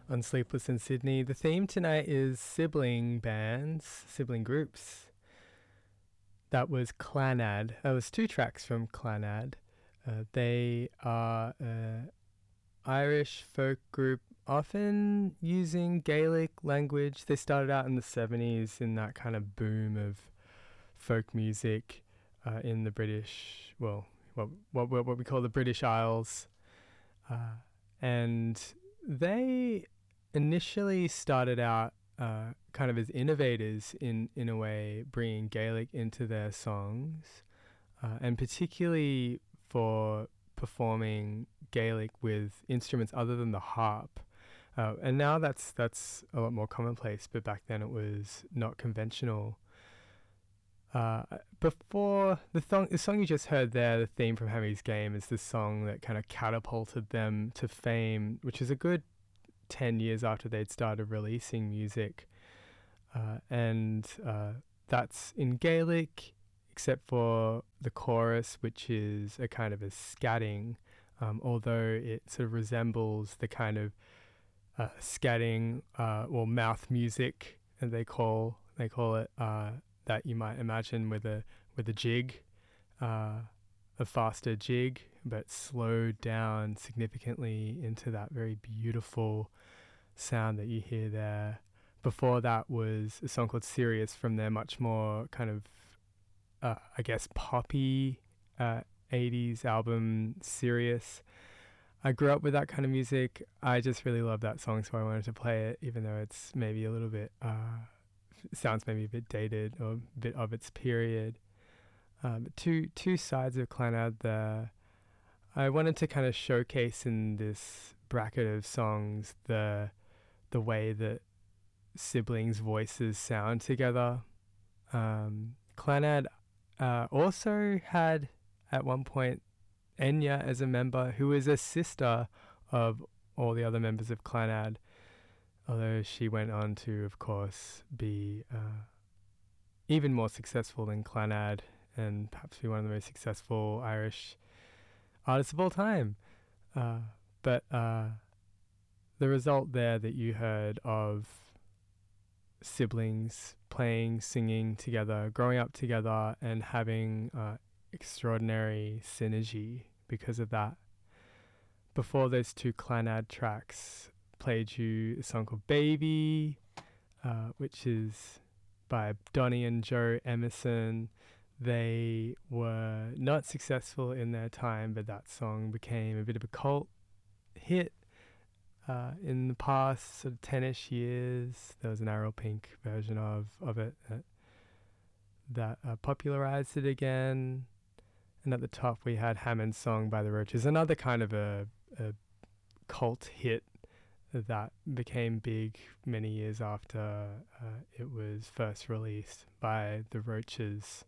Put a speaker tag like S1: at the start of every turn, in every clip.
S1: on Sleepless in Sydney. The theme tonight is sibling bands, sibling groups. That was Clannad. That was two tracks from Clannad. They are an Irish folk group, often using Gaelic language. They started out in the 70s in that kind of boom of folk music in the British, what we call the British Isles. And they initially started out kind of as innovators in a way, bringing Gaelic into their songs, and particularly for performing Gaelic with instruments other than the harp. And now that's a lot more commonplace, but back then it was not conventional. Before the song you just heard there, the theme from Hammy's Game, is the song that kind of catapulted them to fame, which is a good 10 years after they'd started releasing music. And that's in Gaelic, except for the chorus, which is a kind of a scatting, although it sort of resembles the kind of scatting or mouth music, and they call it that you might imagine with a jig, a faster jig, but slowed down significantly into that very beautiful sound that you hear there. Before that was a song called Sirius from their much more kind of, I guess, poppy 80s album Sirius. I grew up with that kind of music. I just really love that song, so I wanted to play it, even though it's maybe a little bit, sounds maybe a bit dated or a bit of its period. Two sides of Clannad there. I wanted to kind of showcase in this bracket of songs the way that siblings' voices sound together. Clannad also had at one point Enya as a member, who was a sister of all the other members of Clannad, although she went on to, of course, be even more successful than Clannad and perhaps be one of the most successful Irish artists of all time. But the result there that you heard of siblings playing, singing together, growing up together, and having extraordinary synergy because of that. Before those two Clannad tracks, played you a song called Baby, which is by Donny and Joe Emerson. They were not successful in their time, but that song became a bit of a cult hit in the past sort of 10-ish years. There was an Arrow Pink version of it that popularized it again. And at the top we had Hammond's Song by the Roaches, another kind of a cult hit that became big many years after it was first released by the Roaches.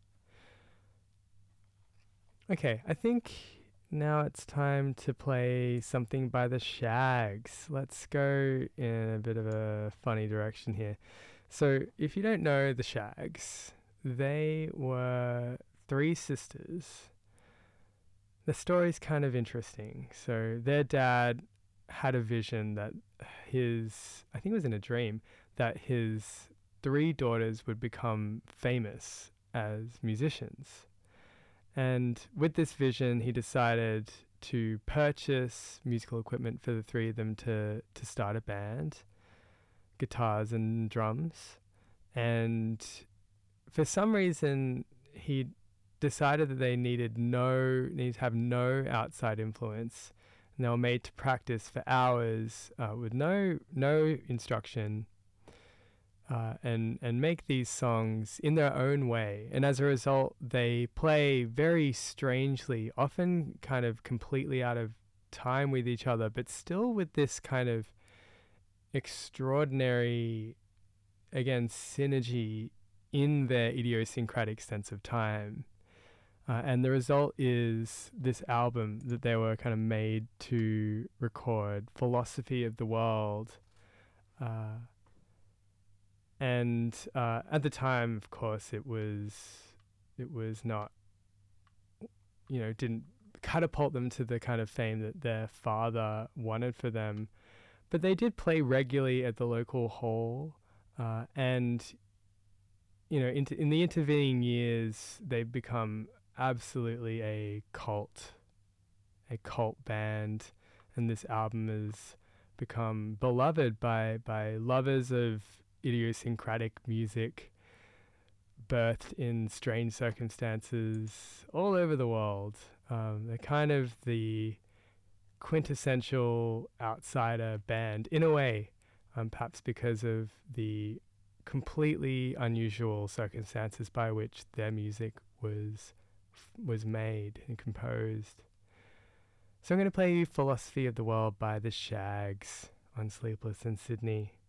S1: Okay, I think now it's time to play something by the Shags. Let's go in a bit of a funny direction here. So if you don't know the Shags, they were three sisters. The story's kind of interesting. So their dad had a vision that I think it was in a dream, that his three daughters would become famous as musicians. And with this vision, he decided to purchase musical equipment for the three of them to start a band, guitars and drums. And for some reason, he decided that they needed to have no outside influence. And they were made to practice for hours with no instruction. And make these songs in their own way. And as a result, they play very strangely, often kind of completely out of time with each other, but still with this kind of extraordinary, again, synergy in their idiosyncratic sense of time. And the result is this album that they were kind of made to record, Philosophy of the World. And at the time, of course, it was not, didn't catapult them to the kind of fame that their father wanted for them. But they did play regularly at the local hall, and in the intervening years, they've become absolutely a cult band, and this album has become beloved by lovers of idiosyncratic music, birthed in strange circumstances all over the world. They're kind of the quintessential outsider band in a way, perhaps because of the completely unusual circumstances by which their music was made and composed. So I'm going to play you Philosophy of the World by The Shags on Sleepless in Sydney.